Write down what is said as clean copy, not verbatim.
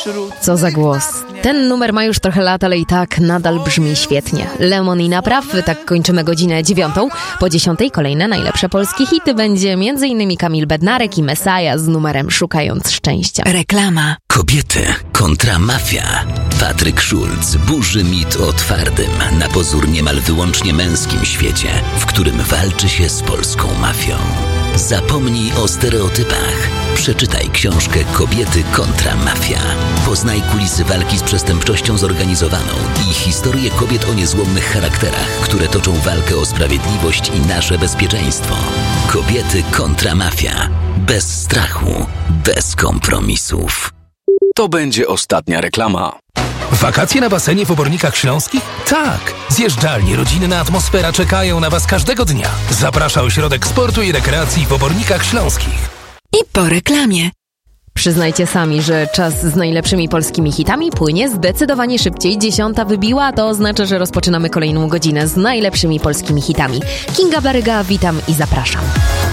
Co za głos. Ten numer ma już trochę lat, ale i tak nadal brzmi świetnie. Lemon i Napraw, tak kończymy godzinę 9. Po 10 kolejne najlepsze polskie hity będzie m.in. Kamil Bednarek i Messiah z numerem Szukając Szczęścia. Reklama. Kobiety kontra mafia. Patryk Szulc burzy mit o twardym, na pozór niemal wyłącznie męskim świecie, w którym walczy się z polską mafią. Zapomnij o stereotypach. Przeczytaj książkę Kobiety kontra mafia. Poznaj kulisy walki z przestępczością zorganizowaną i historię kobiet o niezłomnych charakterach, które toczą walkę o sprawiedliwość i nasze bezpieczeństwo. Kobiety kontra mafia. Bez strachu, bez kompromisów. To będzie ostatnia reklama. Wakacje na basenie w Obornikach Śląskich? Tak! Zjeżdżalnie, rodzinna atmosfera czekają na Was każdego dnia. Zaprasza Ośrodek Sportu i Rekreacji w Obornikach Śląskich. I po reklamie. Przyznajcie sami, że czas z najlepszymi polskimi hitami płynie zdecydowanie szybciej. 10 wybiła, to oznacza, że rozpoczynamy kolejną godzinę z najlepszymi polskimi hitami. Kinga Baryga, witam i zapraszam.